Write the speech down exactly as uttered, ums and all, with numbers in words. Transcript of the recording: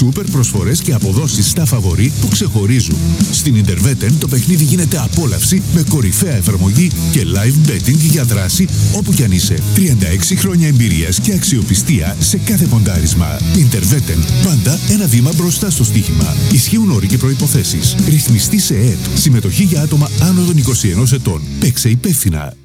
Σούπερ προσφορές και αποδόσεις στα φαβορί που ξεχωρίζουν. Στην Interveten το παιχνίδι γίνεται απόλαυση με κορυφαία εφαρμογή και live betting για δράση όπου κι αν είσαι. τριάντα έξι χρόνια εμπειρίας και αξιοπιστία σε κάθε ποντάρισμα. Interveten. Πάντα ένα βήμα μπροστά στο στοίχημα. Ισχύουν όροι και προϋποθέσεις. Ρυθμιστή σε ΕΕΠ. Συμμετοχή για άτομα άνω των είκοσι ενός ετών. Παίξε υπεύθυνα.